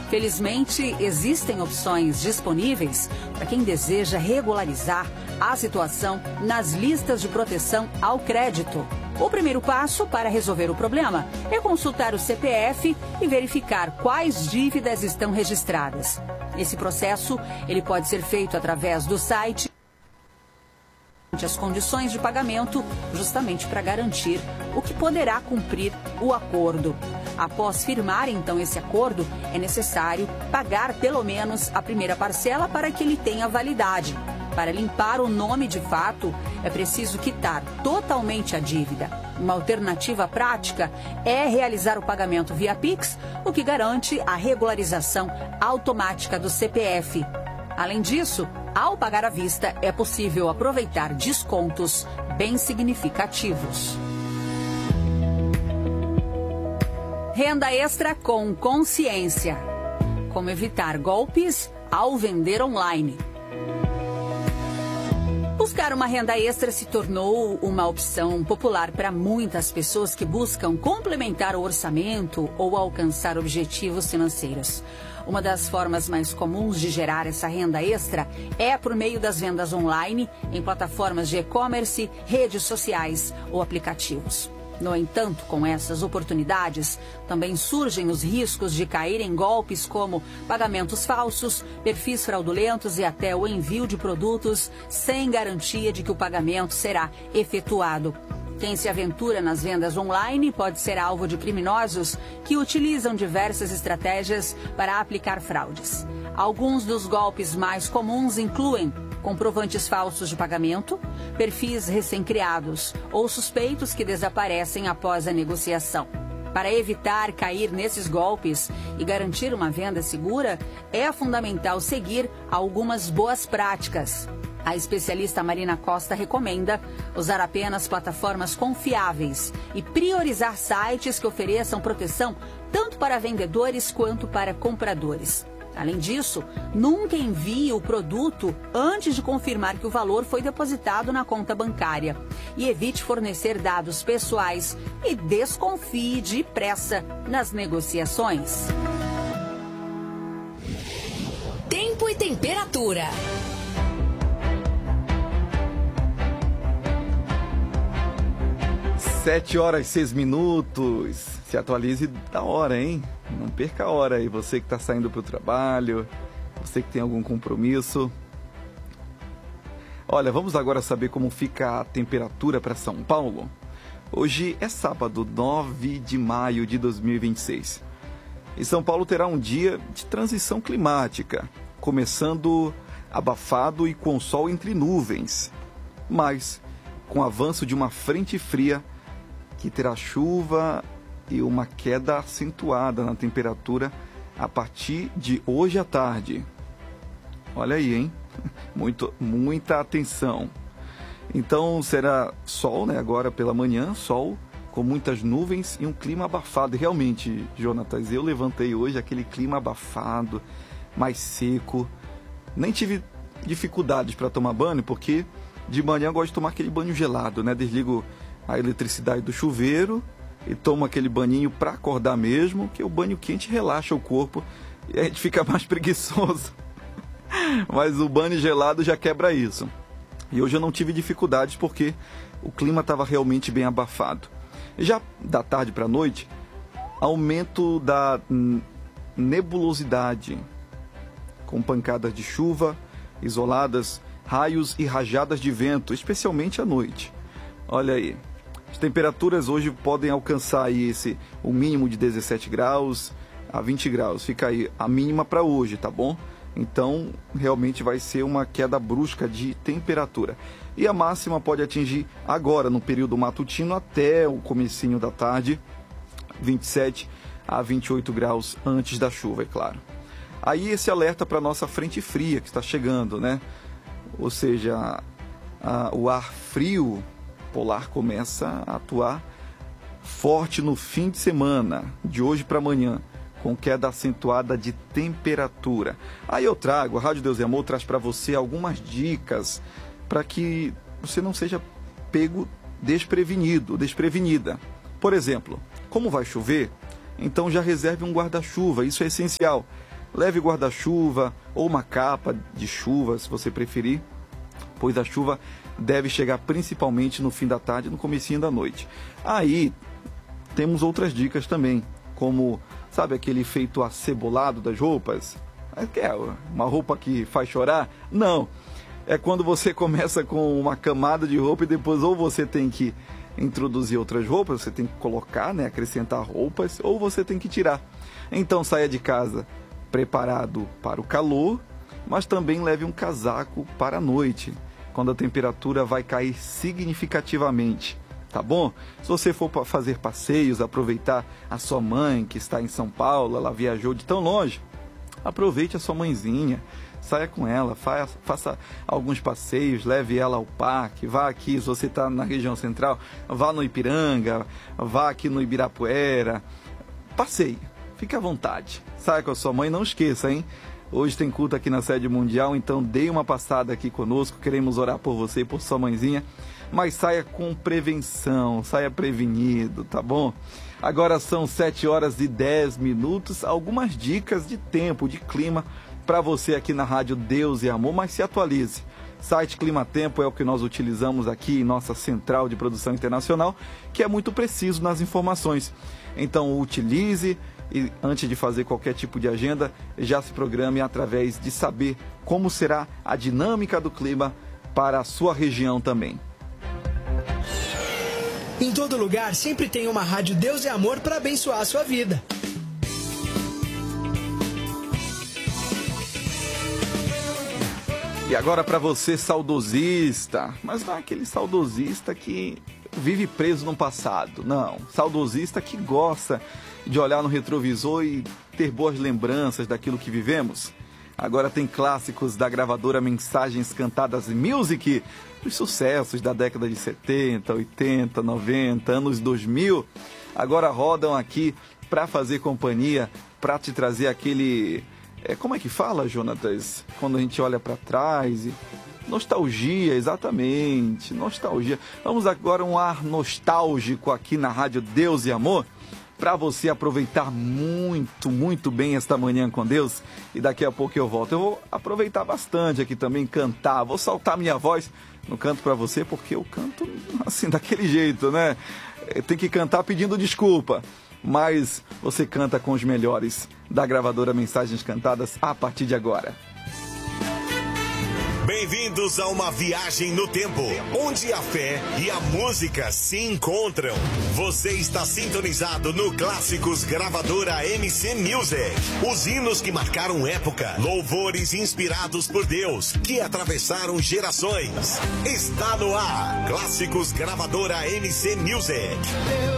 Felizmente, existem opções disponíveis para quem deseja regularizar a situação nas listas de proteção ao crédito. O primeiro passo para resolver o problema é consultar o CPF e verificar quais dívidas estão registradas. Esse processo ele pode ser feito através do site as condições de pagamento, justamente para garantir o que poderá cumprir o acordo. Após firmar, então, esse acordo, é necessário pagar pelo menos a primeira parcela para que ele tenha validade. Para limpar o nome de fato, é preciso quitar totalmente a dívida. Uma alternativa prática é realizar o pagamento via Pix, o que garante a regularização automática do CPF. Além disso, ao pagar à vista, é possível aproveitar descontos bem significativos. Renda extra com consciência. Como evitar golpes ao vender online. Buscar uma renda extra se tornou uma opção popular para muitas pessoas que buscam complementar o orçamento ou alcançar objetivos financeiros. Uma das formas mais comuns de gerar essa renda extra é por meio das vendas online em plataformas de e-commerce, redes sociais ou aplicativos. No entanto, com essas oportunidades, também surgem os riscos de cair em golpes como pagamentos falsos, perfis fraudulentos e até o envio de produtos sem garantia de que o pagamento será efetuado. Quem se aventura nas vendas online pode ser alvo de criminosos que utilizam diversas estratégias para aplicar fraudes. Alguns dos golpes mais comuns incluem comprovantes falsos de pagamento, perfis recém-criados ou suspeitos que desaparecem após a negociação. Para evitar cair nesses golpes e garantir uma venda segura, é fundamental seguir algumas boas práticas. A especialista Marina Costa recomenda usar apenas plataformas confiáveis e priorizar sites que ofereçam proteção tanto para vendedores quanto para compradores. Além disso, nunca envie o produto antes de confirmar que o valor foi depositado na conta bancária. E evite fornecer dados pessoais e desconfie de pressa nas negociações. Tempo e temperatura. 7h06. Se atualize da hora, hein? Não perca a hora aí. Você que está saindo para o trabalho, você que tem algum compromisso. Olha, vamos agora saber como fica a temperatura para São Paulo. Hoje é sábado, 9 de maio de 2026. E São Paulo terá um dia de transição climática, começando abafado e com sol entre nuvens, mas com o avanço de uma frente fria que terá chuva e uma queda acentuada na temperatura a partir de hoje à tarde. Olha aí, hein? Muita atenção. Então será sol, né? Agora pela manhã, sol com muitas nuvens e um clima abafado. E realmente, Jonatas, eu levantei hoje aquele clima abafado, mais seco. Nem tive dificuldades para tomar banho, porque de manhã eu gosto de tomar aquele banho gelado, né? Desligo a eletricidade do chuveiro e tomo aquele banhinho para acordar mesmo, que o banho quente relaxa o corpo e a gente fica mais preguiçoso. Mas o banho gelado já quebra isso. E hoje eu não tive dificuldades porque o clima estava realmente bem abafado. E já da tarde para a noite, aumento da nebulosidade, com pancadas de chuva isoladas, raios e rajadas de vento, especialmente à noite. Olha aí, as temperaturas hoje podem alcançar aí o mínimo de 17 graus a 20 graus. Fica aí a mínima para hoje, tá bom? Então, realmente vai ser uma queda brusca de temperatura. E a máxima pode atingir agora, no período matutino, até o comecinho da tarde, 27 a 28 graus antes da chuva, é claro. Aí esse alerta para a nossa frente fria que está chegando, né? Ou seja, o ar frio polar começa a atuar forte no fim de semana, de hoje para amanhã, com queda acentuada de temperatura. Aí eu trago, a Rádio Deus e Amor traz para você algumas dicas para que você não seja pego desprevenida. Por exemplo, como vai chover, então já reserve um guarda-chuva, isso é essencial. Leve guarda-chuva ou uma capa de chuva, se você preferir, pois a chuva deve chegar principalmente no fim da tarde e no comecinho da noite. Aí temos outras dicas também, como, sabe aquele efeito acebolado das roupas? É uma roupa que faz chorar? Não, é quando você começa com uma camada de roupa e depois ou você tem que introduzir outras roupas, você tem que colocar, né, acrescentar roupas, ou você tem que tirar. Então saia de casa preparado para o calor, mas também leve um casaco para a noite, quando a temperatura vai cair significativamente, tá bom? Se você for fazer passeios, aproveitar a sua mãe que está em São Paulo, ela viajou de tão longe, aproveite a sua mãezinha, saia com ela, faça alguns passeios, leve ela ao parque, vá aqui, se você está na região central, vá no Ipiranga, vá aqui no Ibirapuera, passeie, fique à vontade, saia com a sua mãe, não esqueça, hein? Hoje tem culto aqui na Sede Mundial, então dê uma passada aqui conosco, queremos orar por você e por sua mãezinha, mas saia com prevenção, saia prevenido, tá bom? Agora são 7h10, algumas dicas de tempo, de clima para você aqui na Rádio Deus e Amor, mas se atualize. Site Clima Tempo é o que nós utilizamos aqui em nossa central de produção internacional, que é muito preciso nas informações. Então utilize e antes de fazer qualquer tipo de agenda, já se programe através de saber como será a dinâmica do clima para a sua região também. Em todo lugar sempre tem uma Rádio Deus e Amor para abençoar a sua vida. E agora para você saudosista, mas não é aquele saudosista que vive preso no passado, não. Saudosista que gosta de olhar no retrovisor e ter boas lembranças daquilo que vivemos. Agora tem clássicos da gravadora Mensagens Cantadas Music, os sucessos da década de 70, 80, 90, anos 2000, agora rodam aqui para fazer companhia, para te trazer aquele... como é que fala, Jonatas? Quando a gente olha para trás e... Nostalgia, exatamente, nostalgia. Vamos agora um ar nostálgico aqui na Rádio Deus e Amor, para você aproveitar muito, muito bem esta manhã com Deus. E daqui a pouco eu volto. Eu vou aproveitar bastante aqui também, cantar. Vou soltar minha voz no canto para você, porque eu canto assim, daquele jeito, né? Tem que cantar pedindo desculpa. Mas você canta com os melhores da gravadora Mensagens Cantadas a partir de agora. Bem-vindos a uma viagem no tempo, onde a fé e a música se encontram. Você está sintonizado no Clássicos Gravadora MC Music. Os hinos que marcaram época, louvores inspirados por Deus, que atravessaram gerações. Está no ar, Clássicos Gravadora MC Music.